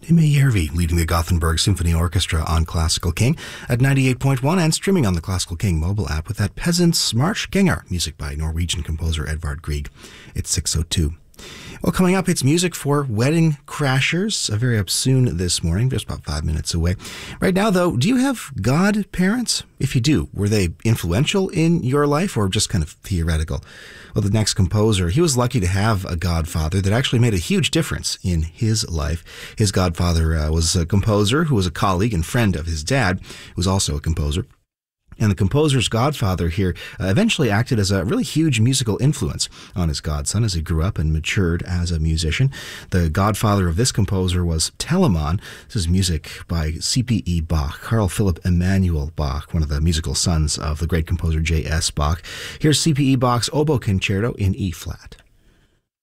Dime Järvi leading the Gothenburg Symphony Orchestra on Classical King at 98.1 and streaming on the Classical King mobile app with that Peasants March Gengar, music by Norwegian composer Edvard Grieg. It's 6:02. Well, coming up, it's music for Wedding Crashers, very up soon this morning, just about 5 minutes away. Right now, though, do you have godparents? If you do, were they influential in your life or just kind of theoretical? Well, the next composer, he was lucky to have a godfather that actually made a huge difference in his life. His godfather was a composer who was a colleague and friend of his dad, who was also a composer. And the composer's godfather here eventually acted as a really huge musical influence on his godson as he grew up and matured as a musician. The godfather of this composer was Telemann. This is music by C.P.E. Bach, Carl Philipp Emanuel Bach, one of the musical sons of the great composer J.S. Bach. Here's C.P.E. Bach's Oboe Concerto in E-flat.